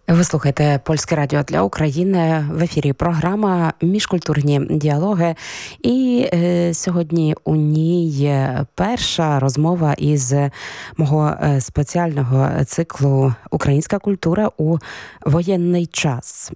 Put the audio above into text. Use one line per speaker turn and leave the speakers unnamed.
Ви слухаєте Польське радіо для України. В ефірі програма «Міжкультурні діалоги». І сьогодні у ній перша розмова із мого спеціального циклу «Українська культура у воєнний час».